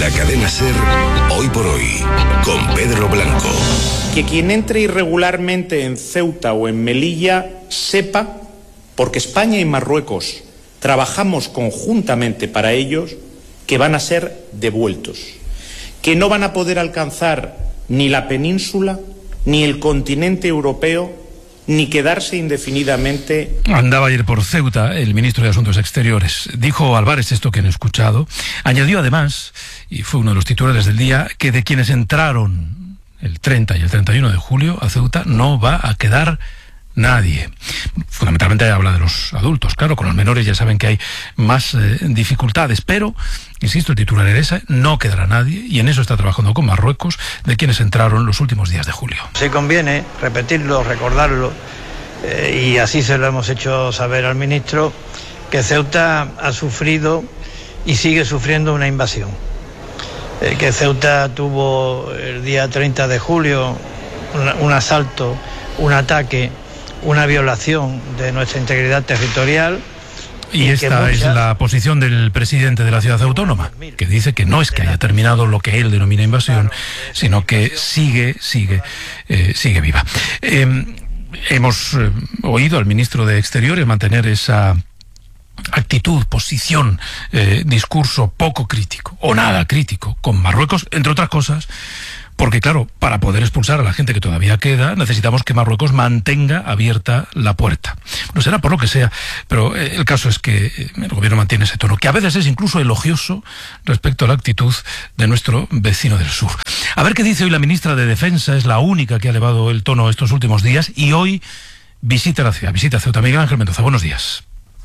la cadena SER, Hoy por Hoy, con Pedro Blanco. Que quien entre irregularmente en Ceuta o en Melilla sepa, porque España y Marruecos trabajamos conjuntamente para ellos, que van a ser devueltos, que no van a poder alcanzar ni la península, ni el continente europeo, ni quedarse indefinidamente. Andaba ayer por Ceuta el ministro de Asuntos Exteriores. Dijo Álvarez esto que han escuchado. Añadió además, y fue uno de los titulares del día, que de quienes entraron el 30 y el 31 de julio a Ceuta no va a quedar nadie. Fundamentalmente habla de los adultos, claro, con los menores ya saben que hay más dificultades, pero, insisto, el titular era ese, no quedará nadie, y en eso está trabajando con Marruecos, de quienes entraron los últimos días de julio. Sí conviene repetirlo, recordarlo, y así se lo hemos hecho saber al ministro, que Ceuta ha sufrido y sigue sufriendo una invasión. Que Ceuta tuvo el día 30 de julio un asalto, un ataque, una violación de nuestra integridad territorial. Y esta es la posición del presidente de la ciudad autónoma, que dice que no es que haya terminado lo que él denomina invasión, sino que sigue viva. Hemos oído al ministro de Exteriores mantener esa actitud, posición, discurso poco crítico, o nada crítico, con Marruecos, entre otras cosas, porque claro, para poder expulsar a la gente que todavía queda, necesitamos que Marruecos mantenga abierta la puerta. No será por lo que sea, pero el caso es que el gobierno mantiene ese tono, que a veces es incluso elogioso respecto a la actitud de nuestro vecino del sur. A ver qué dice hoy la ministra de Defensa, es la única que ha elevado el tono estos últimos días, y hoy visita la ciudad, visita Ceuta. Miguel Ángel Mendoza, buenos días.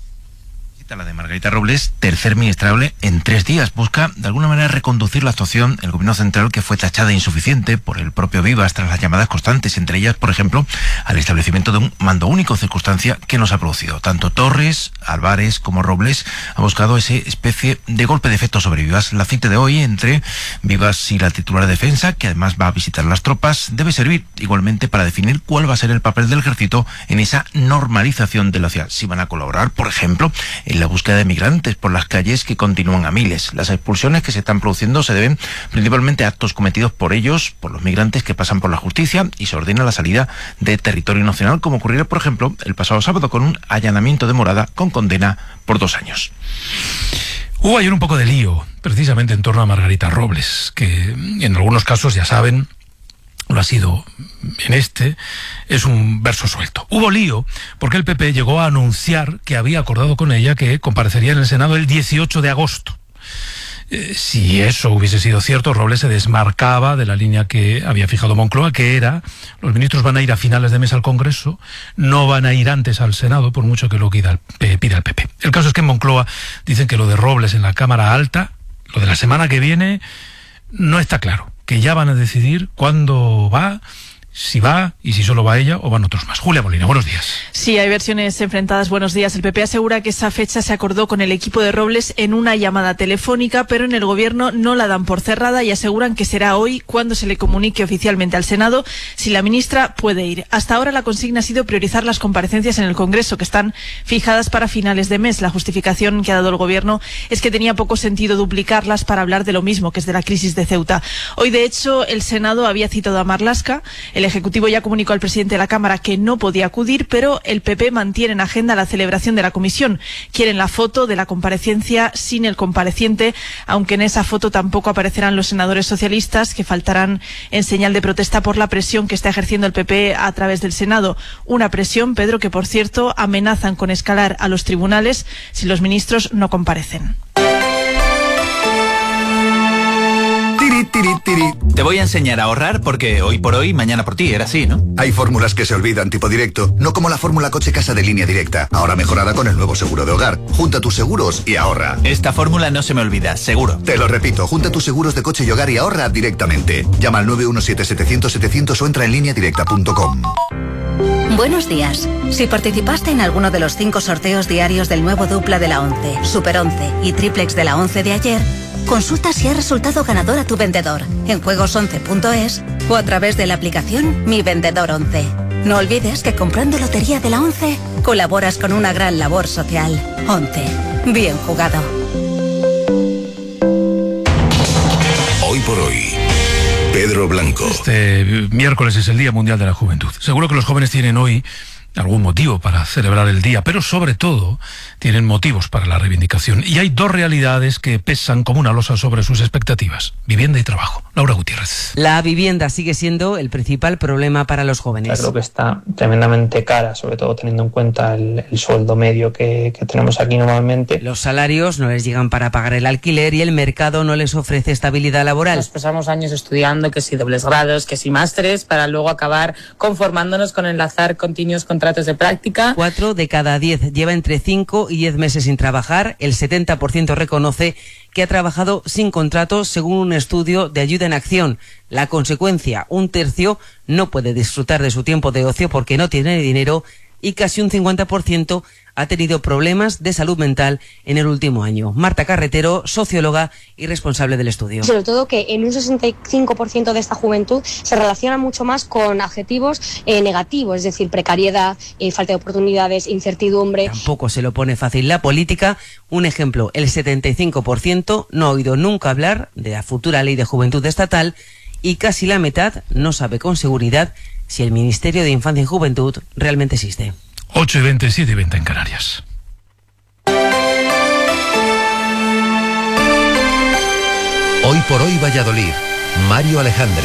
La de Margarita Robles, tercer ministrable en 3 días, busca de alguna manera reconducir la actuación del gobierno central, que fue tachada insuficiente por el propio Vivas tras las llamadas constantes, entre ellas, por ejemplo, al establecimiento de un mando único, circunstancia que nos ha producido. Tanto Torres, Álvarez como Robles ha buscado esa especie de golpe de efecto sobre Vivas. La cita de hoy entre Vivas y la titular de Defensa, que además va a visitar las tropas, debe servir igualmente para definir cuál va a ser el papel del ejército en esa normalización de la ciudad. Si van a colaborar, por ejemplo, en la búsqueda de migrantes por las calles, que continúan a miles. Las expulsiones que se están produciendo se deben principalmente a actos cometidos por ellos, por los migrantes que pasan por la justicia, y se ordena la salida de territorio nacional, como ocurrió, por ejemplo, el pasado sábado con un allanamiento de morada con condena por 2 años. Hubo ayer un poco de lío, precisamente en torno a Margarita Robles, que en algunos casos, ya saben, lo ha sido en este, es un verso suelto. Hubo lío porque el PP llegó a anunciar que había acordado con ella que comparecería en el Senado el 18 de agosto. Si eso hubiese sido cierto, Robles se desmarcaba de la línea que había fijado Moncloa, que era: los ministros van a ir a finales de mes al Congreso, no van a ir antes al Senado, por mucho que lo pida el PP. El caso es que en Moncloa dicen que lo de Robles en la Cámara Alta, lo de la semana que viene, no está claro, que ya van a decidir cuándo va, si va y si solo va ella o van otros más. Julia Molina, buenos días. Sí, hay versiones enfrentadas. Buenos días. El PP asegura que esa fecha se acordó con el equipo de Robles en una llamada telefónica, pero en el gobierno no la dan por cerrada y aseguran que será hoy cuando se le comunique oficialmente al Senado si la ministra puede ir. Hasta ahora la consigna ha sido priorizar las comparecencias en el Congreso, que están fijadas para finales de mes. La justificación que ha dado el gobierno es que tenía poco sentido duplicarlas para hablar de lo mismo, que es de la crisis de Ceuta. Hoy, de hecho, el Senado había citado a Marlaska. El Ejecutivo ya comunicó al presidente de la Cámara que no podía acudir, pero el PP mantiene en agenda la celebración de la comisión. Quieren la foto de la comparecencia sin el compareciente, aunque en esa foto tampoco aparecerán los senadores socialistas, que faltarán en señal de protesta por la presión que está ejerciendo el PP a través del Senado. Una presión, Pedro, que por cierto amenazan con escalar a los tribunales si los ministros no comparecen. Te voy a enseñar a ahorrar porque hoy por hoy, mañana por ti, era así, ¿no? Hay fórmulas que se olvidan, tipo directo, no como la fórmula coche-casa de Línea Directa, ahora mejorada con el nuevo seguro de hogar. Junta tus seguros y ahorra. Esta fórmula no se me olvida, seguro. Te lo repito, junta tus seguros de coche y hogar y ahorra directamente. Llama al 917-700-700 o entra en lineadirecta.com. Buenos días. Si participaste en alguno de los 5 sorteos diarios del nuevo dupla de la 11, Super 11 y triplex de la 11 de ayer, consulta si ha resultado ganador a tu vendedor en juegos11.es o a través de la aplicación Mi Vendedor 11. No olvides que comprando Lotería de la 11 colaboras con una gran labor social. 11. Bien jugado. Pedro Blanco. Este miércoles es el Día Mundial de la Juventud. Seguro que los jóvenes tienen hoy algún motivo para celebrar el día, pero sobre todo tienen motivos para la reivindicación. Y hay dos realidades que pesan como una losa sobre sus expectativas: vivienda y trabajo. Laura Gutiérrez. La vivienda sigue siendo el principal problema para los jóvenes. Creo que está tremendamente cara, sobre todo teniendo en cuenta el sueldo medio que tenemos aquí normalmente. Los salarios no les llegan para pagar el alquiler y el mercado no les ofrece estabilidad laboral. Nos pasamos años estudiando, que si dobles grados, que si másteres, para luego acabar conformándonos con enlazar continuos contratos de práctica. 4 de cada 10 lleva entre 5 y 10 meses sin trabajar. El 70% reconoce que ha trabajado sin contrato, según un estudio de Ayuda en Acción. La consecuencia: un tercio no puede disfrutar de su tiempo de ocio porque no tiene dinero, y casi un 50% ha tenido problemas de salud mental en el último año. Marta Carretero, socióloga y responsable del estudio. Sobre todo que en un 65% de esta juventud se relaciona mucho más con adjetivos negativos, es decir, precariedad, falta de oportunidades, incertidumbre. Tampoco se lo pone fácil la política. Un ejemplo: el 75% no ha oído nunca hablar de la futura ley de juventud estatal y casi la mitad no sabe con seguridad si el Ministerio de Infancia y Juventud realmente existe. 8:20, 7:20 en Canarias. Hoy por hoy Valladolid. Mario Alejandre.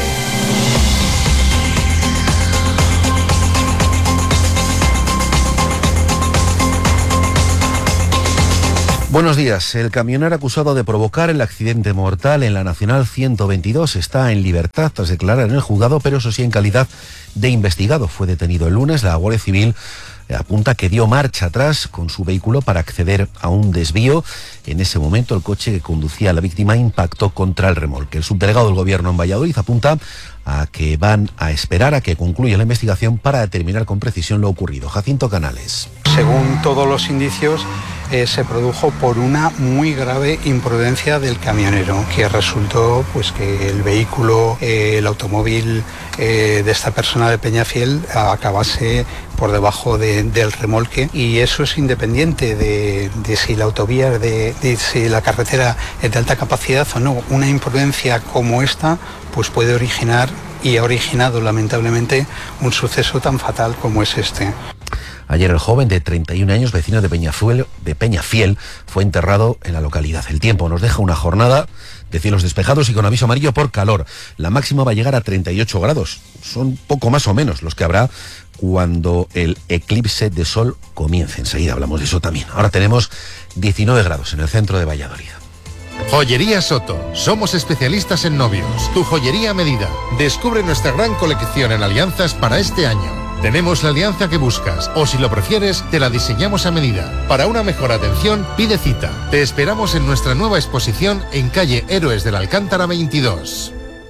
Buenos días. El camionero acusado de provocar el accidente mortal en la Nacional 122 está en libertad tras declarar en el juzgado, pero eso sí en calidad de investigado. Fue detenido el lunes. La Guardia Civil apunta que dio marcha atrás con su vehículo para acceder a un desvío. En ese momento el coche que conducía a la víctima impactó contra el remolque. El subdelegado del Gobierno en Valladolid apunta a que van a esperar a que concluya la investigación para determinar con precisión lo ocurrido. Jacinto Canales. Según todos los indicios, se produjo por una muy grave imprudencia del camionero, que resultó pues que el vehículo, el automóvil de esta persona de Peñafiel acabase por debajo del remolque, y eso es independiente de si la autovía, de si la carretera es de alta capacidad o no. Una imprudencia como esta pues puede originar, y ha originado lamentablemente, un suceso tan fatal como es este. Ayer el joven de 31 años, vecino de Peñafiel, fue enterrado en la localidad. El tiempo nos deja una jornada de cielos despejados y con aviso amarillo por calor. La máxima va a llegar a 38 grados. Son poco más o menos los que habrá cuando el eclipse de sol comience. Enseguida hablamos de eso también. Ahora tenemos 19 grados en el centro de Valladolid. Joyería Soto. Somos especialistas en novios. Tu joyería a medida. Descubre nuestra gran colección en alianzas para este año. Tenemos la alianza que buscas, o si lo prefieres, te la diseñamos a medida. Para una mejor atención, pide cita. Te esperamos en nuestra nueva exposición en calle Héroes del Alcántara 22.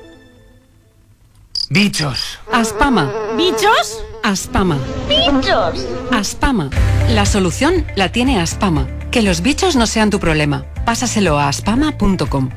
Bichos. Aspama. ¿Bichos? Aspama. ¡Bichos! Aspama. La solución la tiene Aspama. Que los bichos no sean tu problema. Pásaselo a aspama.com.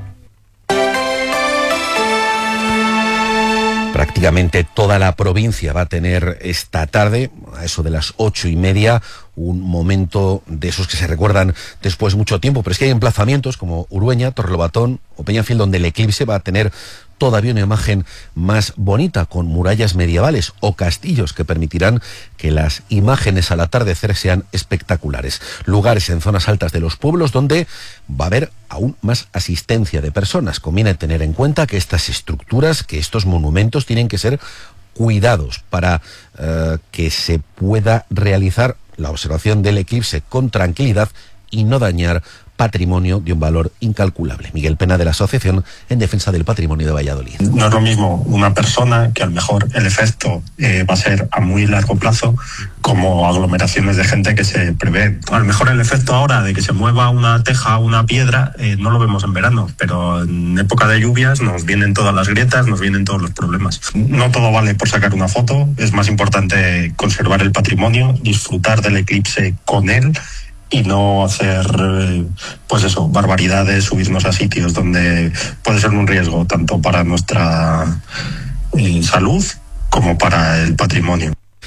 Prácticamente toda la provincia va a tener esta tarde, a eso de las 8:30, un momento de esos que se recuerdan después de mucho tiempo, pero es que hay emplazamientos como Urueña, Torrelobatón o Peñafiel donde el eclipse va a tener todavía una imagen más bonita, con murallas medievales o castillos que permitirán que las imágenes al atardecer sean espectaculares. Lugares en zonas altas de los pueblos donde va a haber aún más asistencia de personas. Conviene tener en cuenta que estas estructuras, que estos monumentos tienen que ser cuidados para que se pueda realizar la observación del eclipse con tranquilidad y no dañar patrimonio de un valor incalculable. Miguel Pena, de la Asociación en Defensa del Patrimonio de Valladolid. No es lo mismo una persona, que a lo mejor el efecto va a ser a muy largo plazo, como aglomeraciones de gente que se prevé. A lo mejor el efecto ahora de que se mueva una teja, una piedra, no lo vemos en verano, pero en época de lluvias nos vienen todas las grietas, nos vienen todos los problemas. No todo vale por sacar una foto, es más importante conservar el patrimonio, disfrutar del eclipse con él, y no hacer, pues eso, barbaridades, subirnos a sitios donde puede ser un riesgo tanto para nuestra salud como para el patrimonio.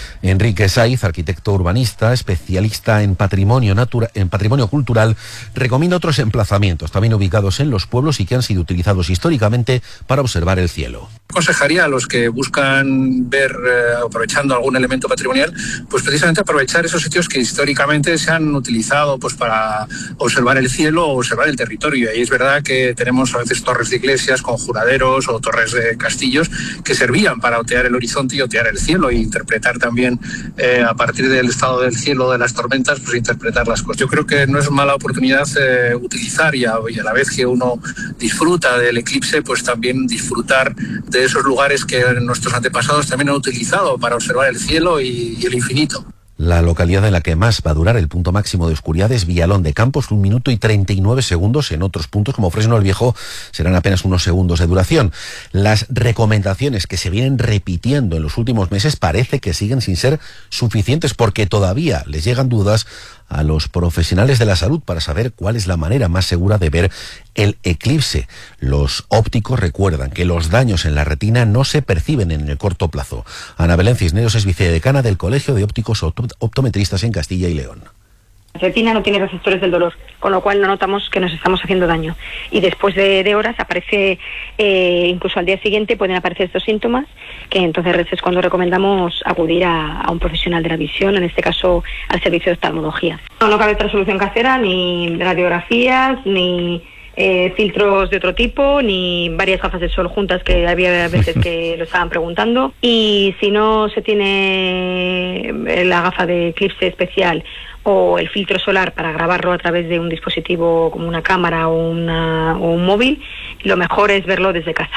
Enrique Saiz, arquitecto urbanista, especialista en patrimonio cultural, recomienda otros emplazamientos, también ubicados en los pueblos y que han sido utilizados históricamente para observar el cielo. Aconsejaría a los que buscan ver, aprovechando algún elemento patrimonial, pues precisamente aprovechar esos sitios que históricamente se han utilizado pues para observar el cielo o observar el territorio. Y es verdad que tenemos a veces torres de iglesias, conjuraderos o torres de castillos que servían para otear el horizonte y otear el cielo e interpretar también a partir del estado del cielo de las tormentas, pues interpretar las cosas. Yo creo que no es mala oportunidad utilizar y a la vez que uno disfruta del eclipse, pues también disfrutar de esos lugares que nuestros antepasados también han utilizado para observar el cielo y el infinito. La localidad en la que más va a durar el punto máximo de oscuridad es Villalón de Campos, 1 minuto y 39 segundos. En otros puntos, como Fresno el Viejo, serán apenas unos segundos de duración. Las recomendaciones que se vienen repitiendo en los últimos meses parece que siguen sin ser suficientes, porque todavía les llegan dudas a los profesionales de la salud para saber cuál es la manera más segura de ver el eclipse. Los ópticos recuerdan que los daños en la retina no se perciben en el corto plazo. Ana Belén Cisneros es vicedecana del Colegio de Ópticos Optometristas en Castilla y León. La retina no tiene receptores del dolor, con lo cual no notamos que nos estamos haciendo daño. Y después de horas aparece, incluso al día siguiente pueden aparecer estos síntomas, que entonces es cuando recomendamos acudir a un profesional de la visión, en este caso al servicio de oftalmología. No cabe otra solución casera, ni radiografías, ni filtros de otro tipo, ni varias gafas de sol juntas, que había veces que lo estaban preguntando. Y si no se tiene la gafa de eclipse especial o el filtro solar para grabarlo a través de un dispositivo como una cámara o un móvil, lo mejor es verlo desde casa.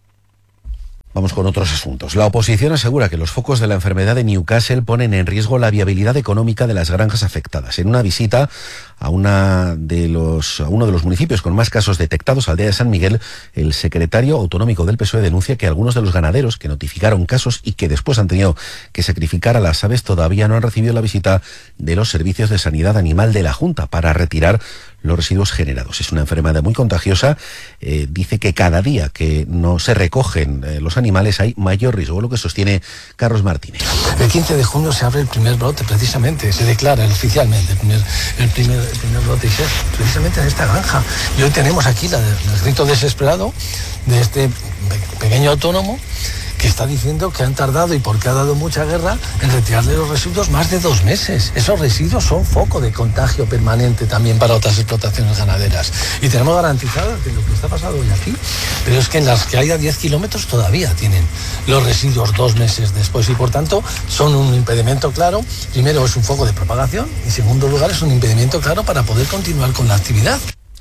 Vamos con otros asuntos. La oposición asegura que los focos de la enfermedad de Newcastle ponen en riesgo la viabilidad económica de las granjas afectadas. En una visita a uno de los municipios con más casos detectados, Aldea de San Miguel, el secretario autonómico del PSOE denuncia que algunos de los ganaderos que notificaron casos y que después han tenido que sacrificar a las aves todavía no han recibido la visita de los servicios de sanidad animal de la Junta para retirar los residuos generados. Es una enfermedad muy contagiosa. Dice que cada día que no se recogen los animales hay mayor riesgo, lo que sostiene Carlos Martínez. El 15 de junio se abre el primer brote, precisamente, se declara oficialmente el primer brote, precisamente en esta granja. Y hoy tenemos aquí el grito desesperado de este pequeño autónomo que está diciendo que han tardado, y porque ha dado mucha guerra, en retirarle los residuos más de 2 meses. Esos residuos son foco de contagio permanente también para otras explotaciones ganaderas. Y tenemos garantizado que lo que está pasando hoy aquí, pero es que en las que hay a 10 kilómetros todavía tienen los residuos 2 meses después, y por tanto son un impedimento claro. Primero, es un foco de propagación, y en segundo lugar, es un impedimento claro para poder continuar con la actividad.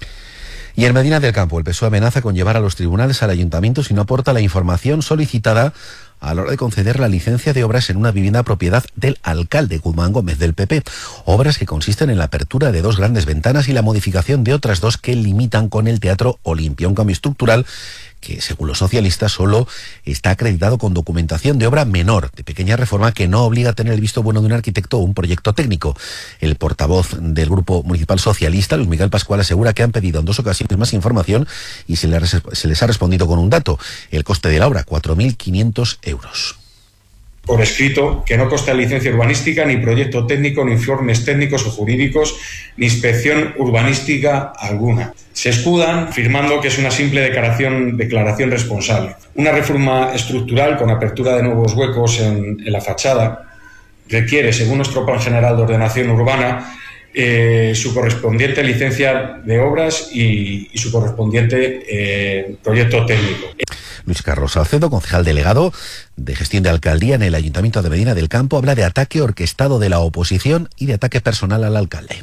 Y en Medina del Campo, el PSOE amenaza con llevar a los tribunales al ayuntamiento si no aporta la información solicitada a la hora de conceder la licencia de obras en una vivienda propiedad del alcalde Guzmán Gómez del PP. Obras que consisten en la apertura de 2 grandes ventanas y la modificación de otras 2 que limitan con el Teatro Olimpia. Un cambio estructural que, según los socialistas, solo está acreditado con documentación de obra menor, de pequeña reforma, que no obliga a tener el visto bueno de un arquitecto o un proyecto técnico. El portavoz del Grupo Municipal Socialista, Luis Miguel Pascual, asegura que han pedido en 2 ocasiones más información y se les ha respondido con un dato: el coste de la obra, 4.500 euros. Por escrito, que no consta licencia urbanística, ni proyecto técnico, ni informes técnicos o jurídicos, ni inspección urbanística alguna. Se escudan firmando que es una simple declaración responsable. Una reforma estructural con apertura de nuevos huecos en la fachada requiere, según nuestro Plan General de Ordenación Urbana, su correspondiente licencia de obras y su correspondiente proyecto técnico. Luis Carlos Salcedo, concejal delegado de gestión de alcaldía en el Ayuntamiento de Medina del Campo, habla de ataque orquestado de la oposición y de ataque personal al alcalde.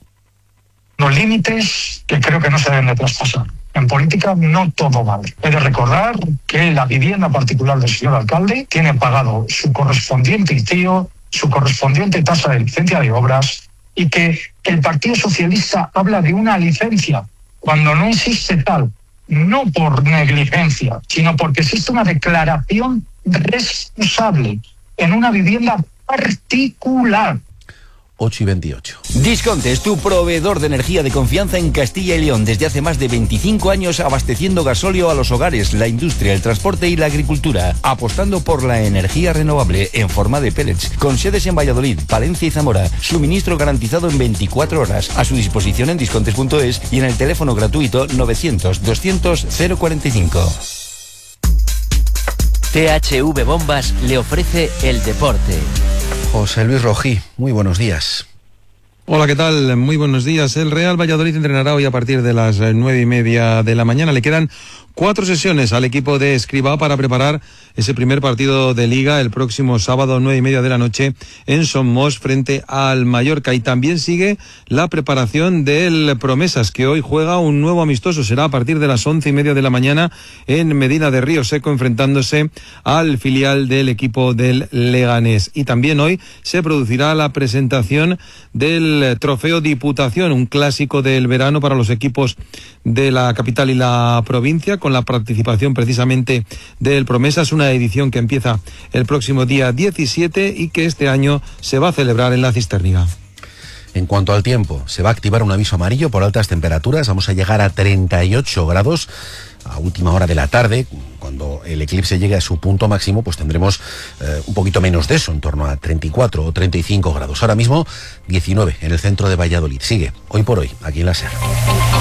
Los límites que creo que no se deben de traspasar. En política no todo vale. He de recordar que la vivienda particular del señor alcalde tiene pagado su correspondiente ITIO, su correspondiente tasa de licencia de obras, y que el Partido Socialista habla de una licencia cuando no existe tal, no por negligencia, sino porque existe una declaración responsable en una vivienda particular. 8:28. Disconte es tu proveedor de energía de confianza en Castilla y León desde hace más de 25 años, abasteciendo gasóleo a los hogares, la industria, el transporte y la agricultura, apostando por la energía renovable en forma de pellets, con sedes en Valladolid, Palencia y Zamora, suministro garantizado en 24 horas, a su disposición en discontes.es y en el teléfono gratuito 900-200-045. THV Bombas le ofrece el deporte. José Luis Rojí, muy buenos días. Hola, ¿qué tal? Muy buenos días. El Real Valladolid entrenará hoy a partir de las 9:30 de la mañana. Le quedan 4 sesiones al equipo de Escribá para preparar ese primer partido de Liga el próximo sábado 9:30 de la noche en Somos frente al Mallorca. Y también sigue la preparación del Promesas, que hoy juega un nuevo amistoso. Será a partir de las 11:30 de la mañana en Medina de Río Seco, enfrentándose al filial del equipo del Leganés. Y también hoy se producirá la presentación del Trofeo Diputación, un clásico del verano para los equipos de la capital y la provincia, con la participación precisamente del Promesas, una edición que empieza el próximo día 17 y que este año se va a celebrar en la Cisterniga. En cuanto al tiempo, se va a activar un aviso amarillo por altas temperaturas. Vamos a llegar a 38 grados a última hora de la tarde. Cuando el eclipse llegue a su punto máximo, pues tendremos un poquito menos de eso, en torno a 34 o 35 grados. Ahora mismo 19 en el centro de Valladolid. Sigue Hoy por Hoy, aquí en la SER.